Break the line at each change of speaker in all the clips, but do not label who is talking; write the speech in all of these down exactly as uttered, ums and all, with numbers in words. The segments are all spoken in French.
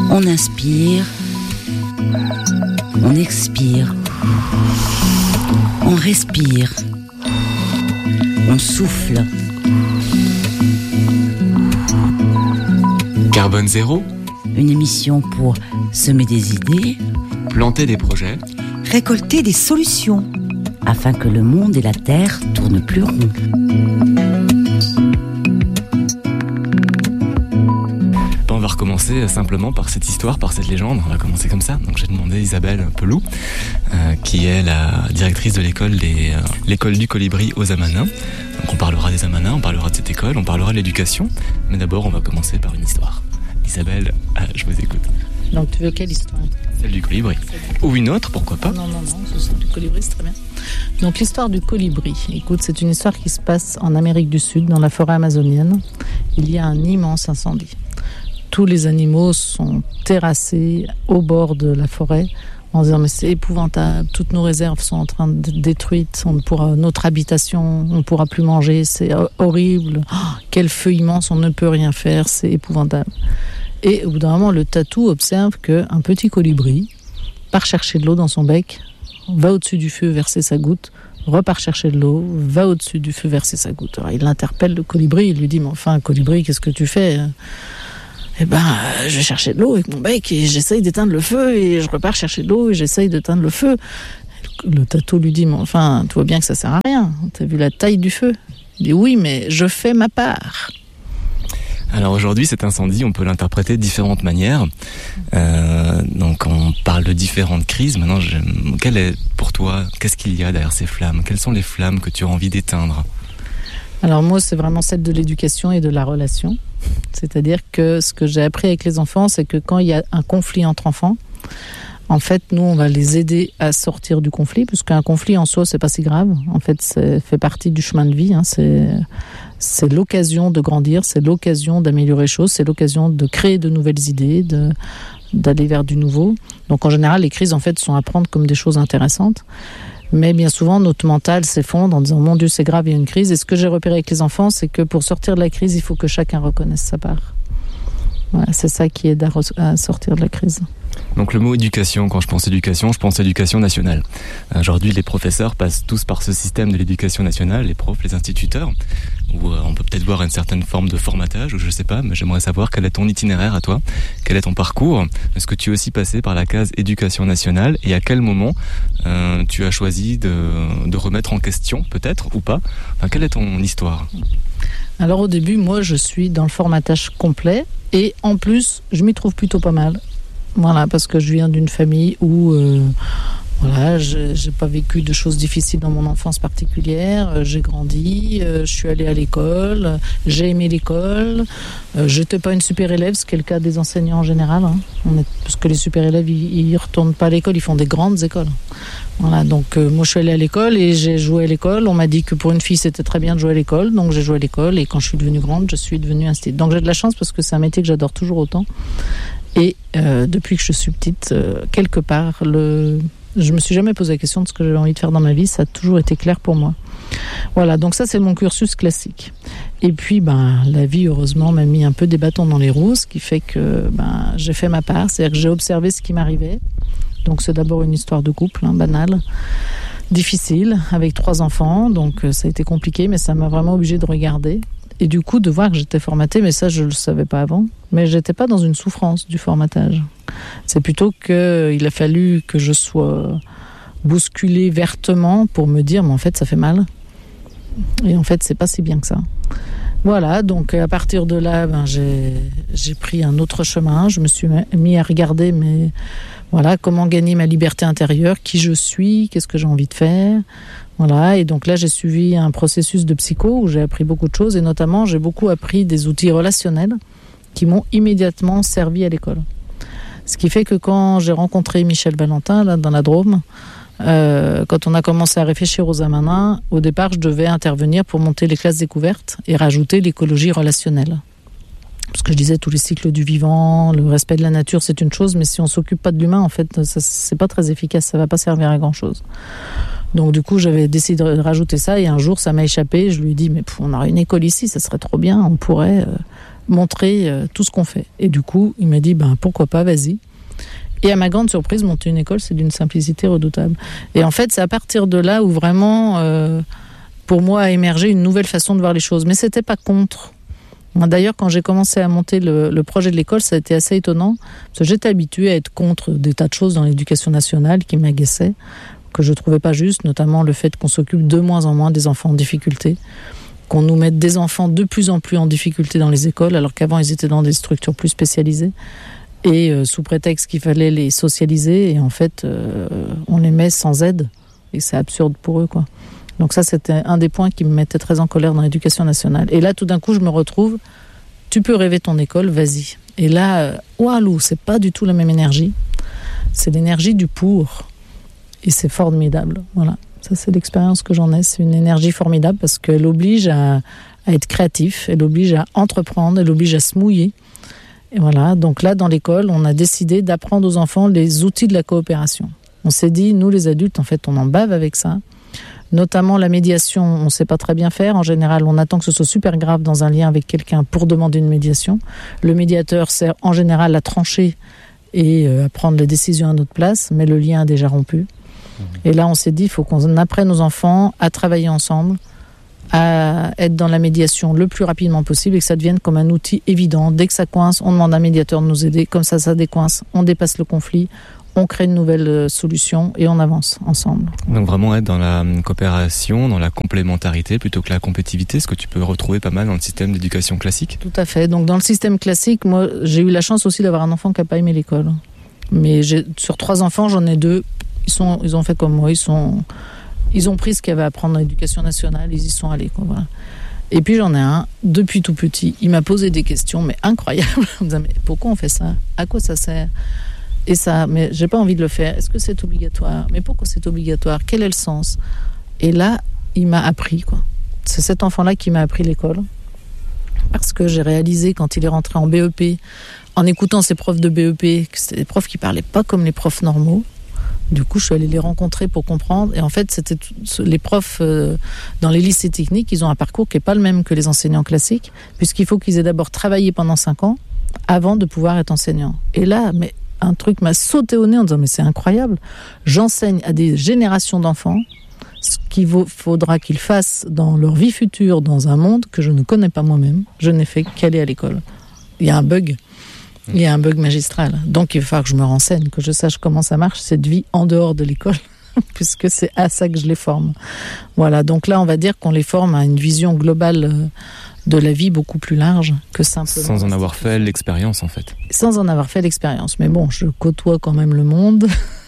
On inspire, on expire, on respire, on souffle.
Carbone zéro,
une émission pour semer des idées,
planter des projets,
récolter des solutions,
afin que le monde et la Terre tournent plus rond.
On va recommencer simplement par cette histoire, par cette légende. On va commencer comme ça. Donc j'ai demandé à Isabelle Pelou, euh, qui est la directrice de l'école des euh, l'école du Colibri aux Amanins. Donc on parlera des Amanins, on parlera de cette école, on parlera de l'éducation. Mais d'abord, on va commencer par une histoire. Isabelle, euh, je vous écoute.
Donc tu veux quelle histoire ?
Celle du Colibri. Ou une autre, pourquoi pas ?
Non, non, non, celle du Colibri, c'est très bien. Donc l'histoire du Colibri. Écoute, c'est une histoire qui se passe en Amérique du Sud, dans la forêt amazonienne. Il y a un immense incendie. Tous les animaux sont terrassés au bord de la forêt en disant mais c'est épouvantable, toutes nos réserves sont en train d'être détruites, on ne pourra, notre habitation, on ne pourra plus manger, c'est horrible, oh, quel feu immense, on ne peut rien faire, c'est épouvantable. Et au bout d'un moment, le tatou observe qu'un petit colibri part chercher de l'eau dans son bec, va au-dessus du feu verser sa goutte, repart chercher de l'eau, va au-dessus du feu verser sa goutte. Alors il interpelle le colibri, il lui dit mais enfin colibri, qu'est-ce que tu fais ? Eh ben, je vais chercher de l'eau avec mon bec et j'essaye d'éteindre le feu et je repars chercher de l'eau et j'essaye d'éteindre le feu. Le tatou lui dit, mais enfin, tu vois bien que ça sert à rien. T'as vu la taille du feu ? Il dit, oui, mais je fais ma part.
Alors aujourd'hui, cet incendie, on peut l'interpréter de différentes manières. Euh, donc on parle de différentes crises. Maintenant, je, quelle est pour toi, qu'est-ce qu'il y a derrière ces flammes ? Quelles sont les flammes que tu as envie d'éteindre ?
Alors moi, c'est vraiment celle de l'éducation et de la relation. C'est-à-dire que ce que j'ai appris avec les enfants, c'est que quand il y a un conflit entre enfants, en fait, nous, on va les aider à sortir du conflit, puisqu'un conflit en soi, c'est pas si grave. En fait, ça fait partie du chemin de vie. Hein. C'est, c'est l'occasion de grandir, c'est l'occasion d'améliorer les choses, c'est l'occasion de créer de nouvelles idées, de, d'aller vers du nouveau. Donc, en général, les crises, en fait, sont à prendre comme des choses intéressantes. Mais bien souvent, notre mental s'effondre en disant « Mon Dieu, c'est grave, il y a une crise ». Et ce que j'ai repéré avec les enfants, c'est que pour sortir de la crise, il faut que chacun reconnaisse sa part. Voilà, c'est ça qui aide à, re- à sortir de la crise.
Donc le mot éducation, quand je pense éducation, je pense éducation nationale. Aujourd'hui, les professeurs passent tous par ce système de l'éducation nationale, les profs, les instituteurs, où on peut peut-être voir une certaine forme de formatage, ou je sais pas, mais j'aimerais savoir quel est ton itinéraire à toi, quel est ton parcours. Est-ce que tu es aussi passé par la case éducation nationale et à quel moment euh, tu as choisi de, de remettre en question, peut-être, ou pas ? Enfin, quelle est ton histoire ?
Alors au début, moi, je suis dans le formatage complet et en plus, je m'y trouve plutôt pas mal. Voilà, parce que je viens d'une famille où euh, voilà, je j'ai pas vécu de choses difficiles dans mon enfance particulière. Euh, j'ai grandi, euh, je suis allée à l'école, euh, j'ai aimé l'école. Euh, j'étais pas une super élève, ce qui est le cas des enseignants en général. Hein. On est, parce que les super élèves, ils, ils retournent pas à l'école, ils font des grandes écoles. Voilà, donc euh, moi je suis allée à l'école et j'ai joué à l'école. On m'a dit que pour une fille c'était très bien de jouer à l'école, donc j'ai joué à l'école et quand je suis devenue grande, je suis devenue institutrice. Donc j'ai de la chance parce que c'est un métier que j'adore toujours autant. Et euh, depuis que je suis petite, euh, quelque part, le... je me suis jamais posé la question de ce que j'avais envie de faire dans ma vie. Ça a toujours été clair pour moi. Voilà, donc ça c'est mon cursus classique. Et puis, ben, la vie heureusement m'a mis un peu des bâtons dans les roues, ce qui fait que ben, j'ai fait ma part. C'est-à-dire que j'ai observé ce qui m'arrivait. Donc c'est d'abord une histoire de couple, hein, banale, difficile, avec trois enfants. Donc ça a été compliqué, mais ça m'a vraiment obligée de regarder. Et du coup, de voir que j'étais formatée, mais ça, je ne le savais pas avant. Mais je n'étais pas dans une souffrance du formatage. C'est plutôt qu'il a fallu que je sois bousculée vertement pour me dire, mais en fait, ça fait mal. Et en fait, c'est pas si bien que ça. Voilà, donc à partir de là, ben, j'ai, j'ai pris un autre chemin. Je me suis mis à regarder, mais voilà, comment gagner ma liberté intérieure, qui je suis, qu'est-ce que j'ai envie de faire. Voilà, et donc là, j'ai suivi un processus de psycho où j'ai appris beaucoup de choses et notamment, j'ai beaucoup appris des outils relationnels qui m'ont immédiatement servi à l'école. Ce qui fait que quand j'ai rencontré Michel Valentin, là, dans la Drôme, euh, quand on a commencé à réfléchir aux Amanins, au départ, je devais intervenir pour monter les classes découvertes et rajouter l'écologie relationnelle. Parce que je disais, tous les cycles du vivant, le respect de la nature, c'est une chose, mais si on ne s'occupe pas de l'humain, en fait, ça, c'est pas très efficace, ça ne va pas servir à grand-chose. Donc du coup, j'avais décidé de rajouter ça et un jour, ça m'a échappé. Je lui ai dit, mais pff, on aurait une école ici, ça serait trop bien, on pourrait euh, montrer euh, tout ce qu'on fait. Et du coup, il m'a dit, ben, pourquoi pas, vas-y. Et à ma grande surprise, monter une école, c'est d'une simplicité redoutable. Et en fait, c'est à partir de là où vraiment, euh, pour moi, a émergé une nouvelle façon de voir les choses. Mais c'était pas contre. D'ailleurs, quand j'ai commencé à monter le, le projet de l'école, ça a été assez étonnant, parce que j'étais habituée à être contre des tas de choses dans l'éducation nationale qui m'agaçaient, que je trouvais pas juste, notamment le fait qu'on s'occupe de moins en moins des enfants en difficulté, qu'on nous mette des enfants de plus en plus en difficulté dans les écoles, alors qu'avant ils étaient dans des structures plus spécialisées, et euh, sous prétexte qu'il fallait les socialiser, et en fait, euh, on les met sans aide, et c'est absurde pour eux, quoi. Donc ça, c'était un des points qui me mettait très en colère dans l'éducation nationale. Et là, tout d'un coup, je me retrouve, tu peux rêver ton école, vas-y. Et là, walou, c'est pas du tout la même énergie. C'est l'énergie du pour. Et c'est formidable. Voilà. Ça, c'est l'expérience que j'en ai. C'est une énergie formidable parce qu'elle oblige à, à être créatif, elle oblige à entreprendre, elle oblige à se mouiller. Et voilà. Donc là, dans l'école, on a décidé d'apprendre aux enfants les outils de la coopération. On s'est dit, nous, les adultes, en fait, on en bave avec ça. Notamment la médiation, on ne sait pas très bien faire. En général, on attend que ce soit super grave dans un lien avec quelqu'un pour demander une médiation. Le médiateur sert en général à trancher et à prendre les décisions à notre place, mais le lien est déjà rompu. Mmh. Et là, on s'est dit, il faut qu'on apprenne aux enfants à travailler ensemble, à être dans la médiation le plus rapidement possible et que ça devienne comme un outil évident. Dès que ça coince, on demande à un médiateur de nous aider. Comme ça, ça décoince, on dépasse le conflit. On crée une nouvelle solution et on avance ensemble.
Donc vraiment être dans la coopération, dans la complémentarité plutôt que la compétitivité, ce que tu peux retrouver pas mal dans le système d'éducation classique.
Tout à fait. Donc dans le système classique, moi j'ai eu la chance aussi d'avoir un enfant qui n'a pas aimé l'école. Mais j'ai, sur trois enfants, j'en ai deux. Ils, sont, ils ont fait comme moi. Ils, sont, ils ont pris ce qu'il y avait à apprendre dans l'éducation nationale. Ils y sont allés. Quoi, voilà. Et puis j'en ai un, depuis tout petit. Il m'a posé des questions, mais incroyables. En me disant, mais pourquoi on fait ça ? À quoi ça sert ? Et ça, mais j'ai pas envie de le faire. Est-ce que c'est obligatoire ? Mais pourquoi c'est obligatoire ? Quel est le sens ? Et là, il m'a appris, quoi. C'est cet enfant-là qui m'a appris l'école. Parce que j'ai réalisé, quand il est rentré en B E P, en écoutant ses profs de B E P, que c'était des profs qui parlaient pas comme les profs normaux. Du coup, je suis allée les rencontrer pour comprendre. Et en fait, c'était tout, les profs euh, dans les lycées techniques, ils ont un parcours qui est pas le même que les enseignants classiques, puisqu'il faut qu'ils aient d'abord travaillé pendant cinq ans avant de pouvoir être enseignants. Et là, mais un truc m'a sauté au nez en disant mais c'est incroyable, j'enseigne à des générations d'enfants ce qu'il faudra qu'ils fassent dans leur vie future dans un monde que je ne connais pas moi-même, je n'ai fait qu'aller à l'école. Il y a un bug, il y a un bug magistral, donc il va falloir que je me renseigne, que je sache comment ça marche cette vie en dehors de l'école puisque c'est à ça que je les forme. Voilà, donc là on va dire qu'on les forme à une vision globale de la vie beaucoup plus large que simplement...
Sans en avoir fait l'expérience, en fait.
Sans en avoir fait l'expérience. Mais bon, je côtoie quand même le monde.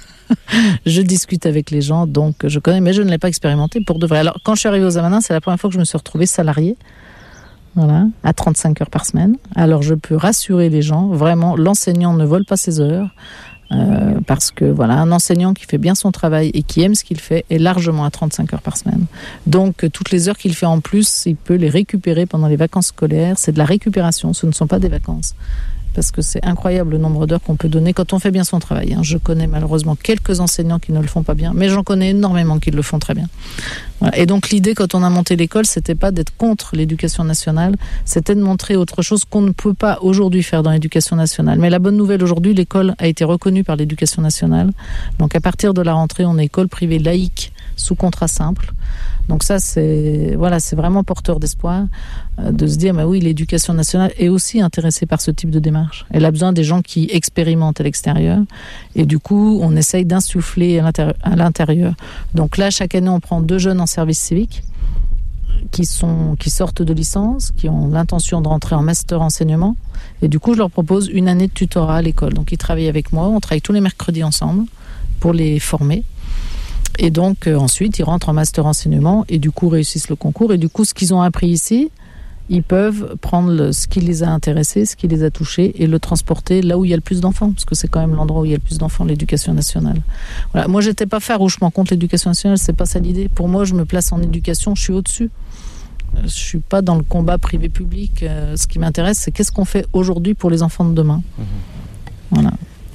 Je discute avec les gens, donc je connais, mais je ne l'ai pas expérimenté pour de vrai. Alors, quand je suis arrivée aux Amanins, c'est la première fois que je me suis retrouvée salariée, voilà, à trente-cinq heures par semaine. Alors, je peux rassurer les gens, vraiment, l'enseignant ne vole pas ses heures, Euh, parce que voilà, un enseignant qui fait bien son travail et qui aime ce qu'il fait est largement à trente-cinq heures par semaine. Donc toutes les heures qu'il fait en plus, il peut les récupérer pendant les vacances scolaires. C'est de la récupération, ce ne sont pas des vacances. Parce que c'est incroyable le nombre d'heures qu'on peut donner quand on fait bien son travail. Hein. Je connais malheureusement quelques enseignants qui ne le font pas bien, mais j'en connais énormément qui le font très bien. Voilà. Et donc l'idée quand on a monté l'école, c'était pas d'être contre l'éducation nationale, c'était de montrer autre chose qu'on ne peut pas aujourd'hui faire dans l'éducation nationale. Mais la bonne nouvelle aujourd'hui, l'école a été reconnue par l'éducation nationale. Donc à partir de la rentrée, on est école privée laïque sous contrat simple. Donc ça, c'est voilà, c'est vraiment porteur d'espoir euh, de se dire, bah oui, l'éducation nationale est aussi intéressée par ce type de démarche. Elle a besoin des gens qui expérimentent à l'extérieur. Et du coup, on essaye d'insuffler à l'intérieur. À l'intérieur. Donc là, chaque année, on prend deux jeunes en service civique qui, sont, qui sortent de licence, qui ont l'intention de rentrer en master enseignement. Et du coup, je leur propose une année de tutorat à l'école. Donc ils travaillent avec moi, on travaille tous les mercredis ensemble pour les former. Et donc, euh, ensuite, ils rentrent en master enseignement et du coup, réussissent le concours. Et du coup, ce qu'ils ont appris ici, ils peuvent prendre le, ce qui les a intéressés, ce qui les a touchés et le transporter là où il y a le plus d'enfants. Parce que c'est quand même l'endroit où il y a le plus d'enfants, l'éducation nationale. Voilà. Moi, j'étais pas farouchement contre l'éducation nationale, c'est pas ça l'idée. Pour moi, je me place en éducation, je suis au-dessus. Je suis pas dans le combat privé-public. Euh, ce qui m'intéresse, c'est qu'est-ce qu'on fait aujourd'hui pour les enfants de demain. Mmh. Voilà.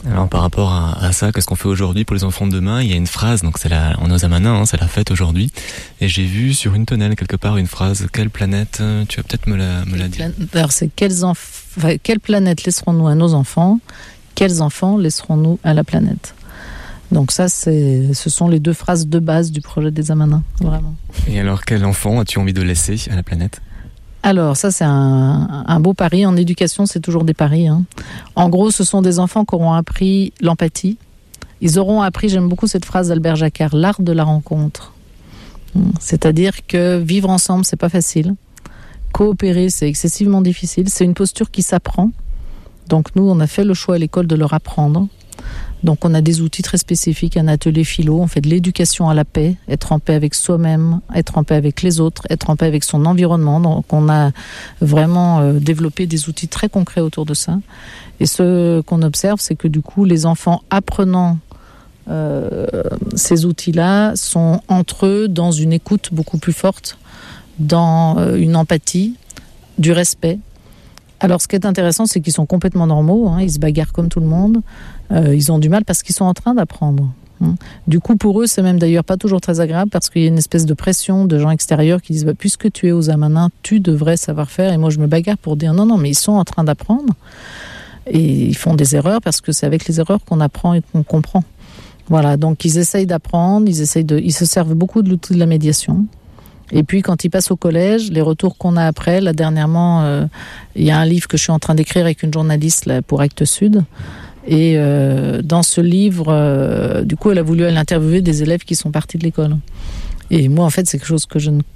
Alors par rapport à, à ça, qu'est-ce qu'on fait aujourd'hui pour les enfants de demain? Il y a une phrase, donc c'est la, en Ozamana, hein, c'est la fête aujourd'hui, et j'ai vu sur une tonnelle quelque part une phrase. Quelle planète? Tu vas peut-être me la, me la dire.
Alors c'est quelles, enf- enfin, quelle planète laisserons-nous à nos enfants? Quels enfants laisserons-nous à la planète? Donc ça, c'est, ce sont les deux phrases de base du projet des Amanins, vraiment.
Et alors, quel enfant as-tu envie de laisser à la planète?
Alors ça, c'est un, un beau pari. En éducation, c'est toujours des paris, hein. En gros, ce sont des enfants qui auront appris l'empathie. Ils auront appris, j'aime beaucoup cette phrase d'Albert Jacquard, l'art de la rencontre. C'est-à-dire que vivre ensemble, c'est pas facile. Coopérer, c'est excessivement difficile. C'est une posture qui s'apprend. Donc nous, on a fait le choix à l'école de leur apprendre. Donc on a des outils très spécifiques, un atelier philo, on fait de l'éducation à la paix, être en paix avec soi-même, être en paix avec les autres, être en paix avec son environnement. Donc on a vraiment euh, développé des outils très concrets autour de ça. Et ce qu'on observe, c'est que du coup, les enfants apprenant euh, ces outils-là sont entre eux dans une écoute beaucoup plus forte, dans euh, une empathie, du respect. Alors, ce qui est intéressant, c'est qu'ils sont complètement normaux, hein, ils se bagarrent comme tout le monde, euh, ils ont du mal parce qu'ils sont en train d'apprendre. Hein. Du coup, pour eux, c'est même d'ailleurs pas toujours très agréable parce qu'il y a une espèce de pression de gens extérieurs qui disent bah, « puisque tu es aux Amanins, tu devrais savoir faire ». Et moi, je me bagarre pour dire « non, non, mais ils sont en train d'apprendre ». Et ils font des erreurs parce que c'est avec les erreurs qu'on apprend et qu'on comprend. Voilà, donc ils essayent d'apprendre, ils, essayent de, ils se servent beaucoup de l'outil de la médiation. Et puis quand ils passent au collège, les retours qu'on a après, là dernièrement, euh, il y a un livre que je suis en train d'écrire avec une journaliste là, pour Actes Sud. Et euh, dans ce livre, euh, du coup, elle a voulu aller interviewer des élèves qui sont partis de l'école. Et moi, en fait, c'est quelque chose que je ne